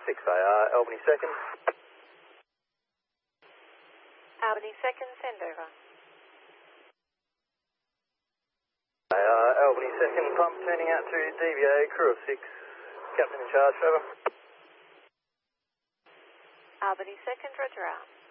Albany 2nd. Albany 2nd, send over. Albany 2nd, pump turning out to DVA, crew of 6. Captain in charge, over. Albany 2nd, roger out.